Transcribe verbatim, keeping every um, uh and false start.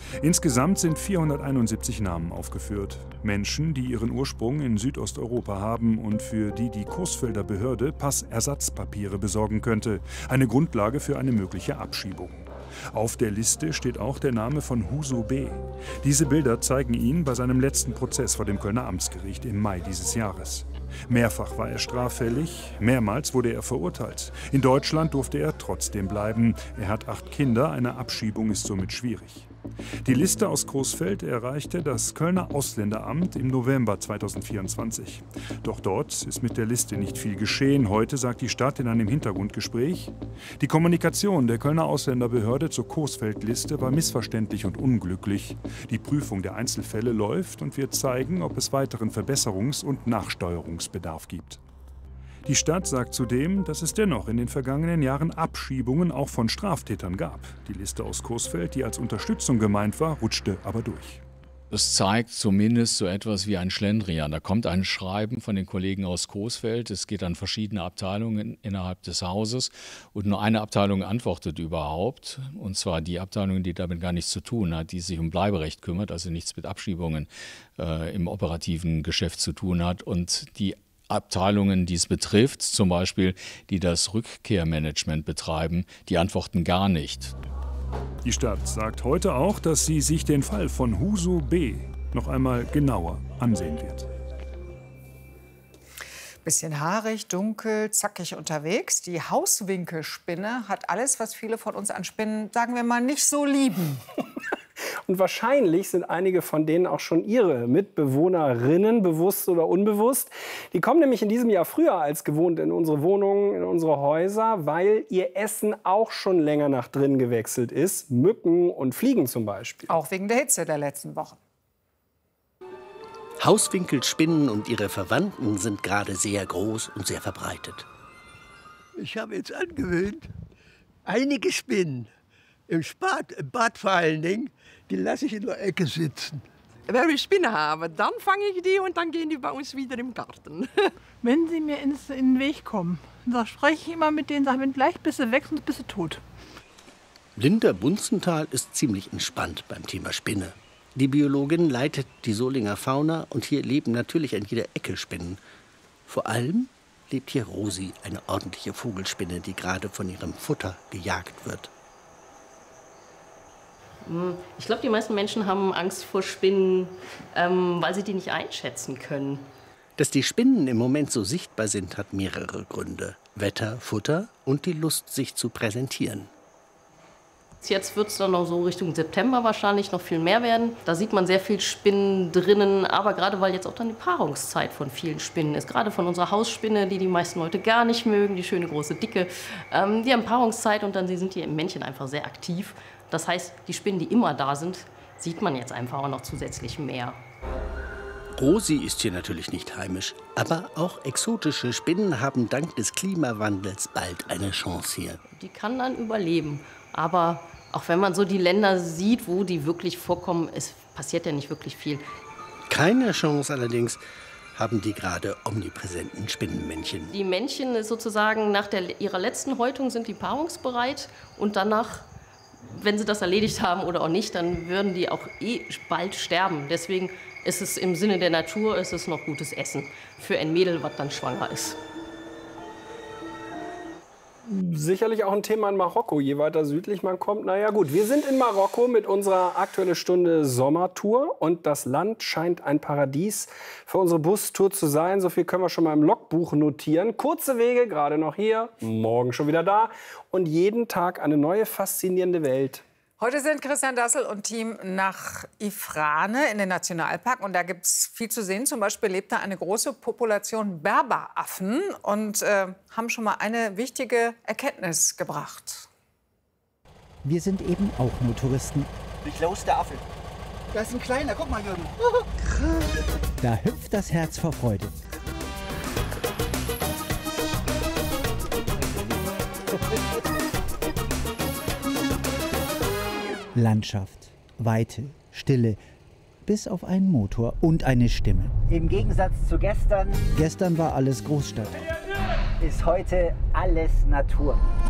Insgesamt sind vierhunderteinundsiebzig Namen aufgeführt. Menschen, die ihren Ursprung in Südosteuropa haben und für die die Coesvelder Behörde Passersatzpapiere besorgen könnte. Eine Grundlage für eine mögliche Abschiebung. Auf der Liste steht auch der Name von Huso B. Diese Bilder zeigen ihn bei seinem letzten Prozess vor dem Kölner Amtsgericht im Mai dieses Jahres. Mehrfach war er straffällig, mehrmals wurde er verurteilt. In Deutschland durfte er trotzdem bleiben. Er hat acht Kinder, eine Abschiebung ist somit schwierig. Die Liste aus Coesfeld erreichte das Kölner Ausländeramt im November zweitausendvierundzwanzig. Doch dort ist mit der Liste nicht viel geschehen. Heute sagt die Stadt in einem Hintergrundgespräch: Die Kommunikation der Kölner Ausländerbehörde zur Coesfeld-Liste war missverständlich und unglücklich. Die Prüfung der Einzelfälle läuft und wird zeigen, ob es weiteren Verbesserungs- und Nachsteuerungsbedarf gibt. Die Stadt sagt zudem, dass es dennoch in den vergangenen Jahren Abschiebungen auch von Straftätern gab. Die Liste aus Coesfeld, die als Unterstützung gemeint war, rutschte aber durch. Es zeigt zumindest so etwas wie ein Schlendrian. Da kommt ein Schreiben von den Kollegen aus Coesfeld. Es geht an verschiedene Abteilungen innerhalb des Hauses. Und nur eine Abteilung antwortet überhaupt. Und zwar die Abteilung, die damit gar nichts zu tun hat, die sich um Bleiberecht kümmert, also nichts mit Abschiebungen äh, im operativen Geschäft zu tun hat. Und die Abteilungen, die es betrifft, zum Beispiel, die das Rückkehrmanagement betreiben, die antworten gar nicht. Die Stadt sagt heute auch, dass sie sich den Fall von Huso B. noch einmal genauer ansehen wird. Bisschen haarig, dunkel, zackig unterwegs. Die Hauswinkelspinne hat alles, was viele von uns an Spinnen, sagen wir mal, nicht so lieben. Und wahrscheinlich sind einige von denen auch schon ihre Mitbewohnerinnen, bewusst oder unbewusst. Die kommen nämlich in diesem Jahr früher als gewohnt in unsere Wohnungen, in unsere Häuser, weil ihr Essen auch schon länger nach drin gewechselt ist. Mücken und Fliegen zum Beispiel. Auch wegen der Hitze der letzten Wochen. Hauswinkelspinnen und ihre Verwandten sind gerade sehr groß und sehr verbreitet. Ich habe jetzt angewöhnt, einige Spinnen, im, Spat, im Bad vor allen Dingen, die lasse ich in der Ecke sitzen. Wenn wir Spinnen haben, dann fange ich die und dann gehen die bei uns wieder im Garten. Wenn sie mir ins, in den Weg kommen, da spreche ich immer mit denen, sage, gleich bist du weg, sonst bist du tot. Linda Bunzenthal ist ziemlich entspannt beim Thema Spinne. Die Biologin leitet die Solinger Fauna und hier leben natürlich an jeder Ecke Spinnen. Vor allem lebt hier Rosi, eine ordentliche Vogelspinne, die gerade von ihrem Futter gejagt wird. Ich glaube, die meisten Menschen haben Angst vor Spinnen, ähm, weil sie die nicht einschätzen können. Dass die Spinnen im Moment so sichtbar sind, hat mehrere Gründe. Wetter, Futter und die Lust, sich zu präsentieren. Jetzt wird es dann noch so Richtung September wahrscheinlich noch viel mehr werden. Da sieht man sehr viel Spinnen drinnen, aber gerade weil jetzt auch dann die Paarungszeit von vielen Spinnen ist. Gerade von unserer Hausspinne, die die meisten Leute gar nicht mögen, die schöne große Dicke. Ähm, die haben Paarungszeit und dann sind die Männchen einfach sehr aktiv. Das heißt, die Spinnen, die immer da sind, sieht man jetzt einfach auch noch zusätzlich mehr. Rosi ist hier natürlich nicht heimisch, aber auch exotische Spinnen haben dank des Klimawandels bald eine Chance hier. Die kann dann überleben, aber auch wenn man so die Länder sieht, wo die wirklich vorkommen, es passiert ja nicht wirklich viel. Keine Chance allerdings haben die gerade omnipräsenten Spinnenmännchen. Die Männchen ist sozusagen nach der, ihrer letzten Häutung sind die paarungsbereit und danach, wenn sie das erledigt haben oder auch nicht, dann würden die auch eh bald sterben. Deswegen ist es im Sinne der Natur, ist es noch gutes Essen für ein Mädel, was dann schwanger ist. Sicherlich auch ein Thema in Marokko. Je weiter südlich man kommt, naja gut. Wir sind in Marokko mit unserer Aktuelle Stunde Sommertour. Und das Land scheint ein Paradies für unsere Bustour zu sein. So viel können wir schon mal im Logbuch notieren. Kurze Wege, gerade noch hier, morgen schon wieder da. Und jeden Tag eine neue faszinierende Welt. Heute sind Christian Dassel und Team nach Ifrane in den Nationalpark. Und da gibt es viel zu sehen. Zum Beispiel lebt da eine große Population Berberaffen und äh, haben schon mal eine wichtige Erkenntnis gebracht. Wir sind eben auch nur Touristen. Wie groß ist der Affe? Das ist ein kleiner, guck mal, Jürgen. Da hüpft das Herz vor Freude. Landschaft, Weite, Stille, bis auf einen Motor und eine Stimme. Im Gegensatz zu gestern Gestern war alles Großstadt. ist heute alles Natur.